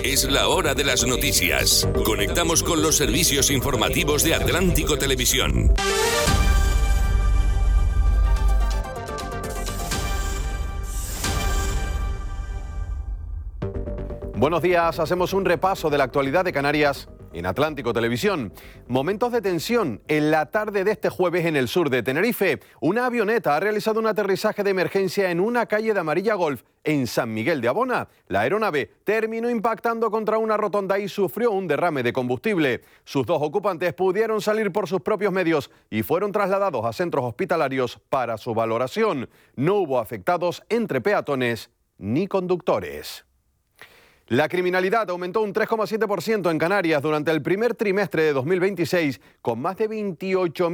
Es la hora de las noticias. Conectamos con los servicios informativos de Atlántico Televisión. Buenos días, hacemos un repaso de la actualidad de Canarias en Atlántico Televisión. Momentos de tensión en la tarde de este jueves en el sur de Tenerife. Una avioneta ha realizado un aterrizaje de emergencia en una calle de Amarilla Golf en San Miguel de Abona. La aeronave terminó impactando contra una rotonda y sufrió un derrame de combustible. Sus dos ocupantes pudieron salir por sus propios medios y fueron trasladados a centros hospitalarios para su valoración. No hubo afectados entre peatones ni conductores. La criminalidad aumentó un 3,7% en Canarias durante el primer trimestre de 2026, con más de 28.000